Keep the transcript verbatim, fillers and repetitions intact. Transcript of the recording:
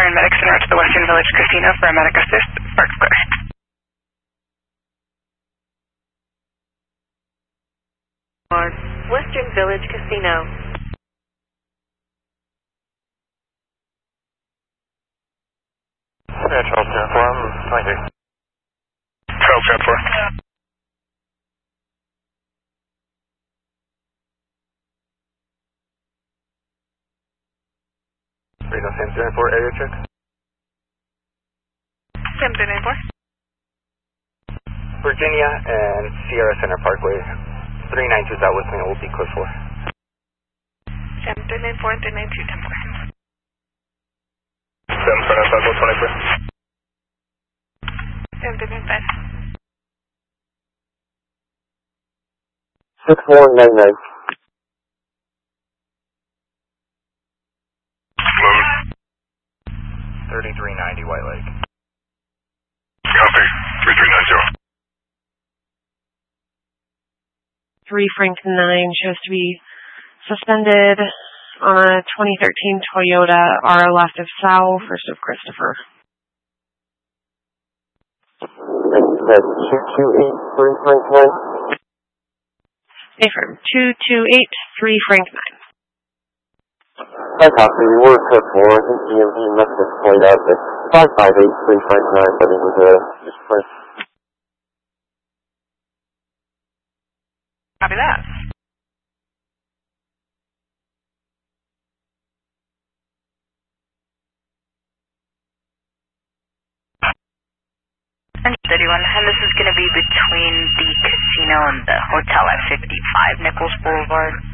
Turn Medic Center to the Western Village Casino for a medic assist. Spark Square. Western Village Casino. Yeah, Charles ten four, I'm twenty-three. Charles ten four. Reno Sam ten four, area check. Sam ten four. Virginia and Sierra Center Parkway. three nine two Southwest Lane will be code four. Sam ten four, ten nine two, ten four. Sam ten five, twenty-four. Sam ten five. six four nine nine. Load. thirty-three ninety White Lake. Copy. three three nine zero. three Frank nine shows to be suspended on a twenty thirteen Toyota R left of Sal, first of Christopher. That's two two eight three Frank nine. Affirm. two two eight three Frank nine. I copy. We were code four. I think D M V must have played out at five five eight three Frank nine, but it was a uh, just first. Copy that. And thirty-one, and this is going to be between the casino and the hotel at fifty-five Nichols Boulevard.